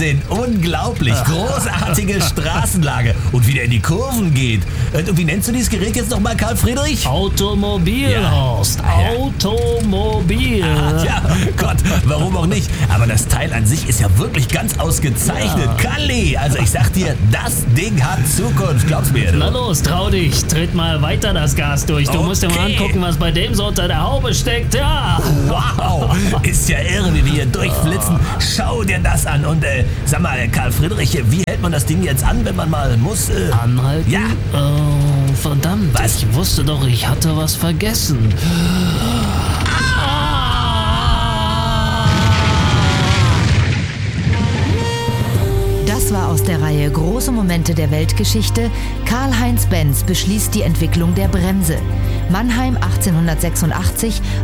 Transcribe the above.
Wahnsinn, unglaublich, großartige Straßenlage und wie der in die Kurven geht. Und wie nennst du dieses Gerät jetzt nochmal, Karl Friedrich? Automobil, Ja. Horst. Ja. Automobil. Ja, Gott, warum auch nicht? Aber das Teil an sich ist ja wirklich ganz ausgezeichnet. Ja. Kalli, also ich sag dir, das Ding hat Zukunft, glaub's mir. Na Du. los, trau dich. Tritt mal weiter das Gas durch. Du musst dir mal Okay. angucken, was bei dem so unter der Haube steckt. Ja. Wow, ist ja irre, wie wir hier durchflitzen. Schau dir das an. Und sag mal, Karl Friedrich, wie hält man das Ding jetzt an, wenn man mal muss? Anhalten? Ja. Oh, verdammt. Was? Ich wusste doch, ich hatte was vergessen. Das war aus der Reihe Große Momente der Weltgeschichte. Karl-Heinz Benz beschließt die Entwicklung der Bremse. Mannheim 1886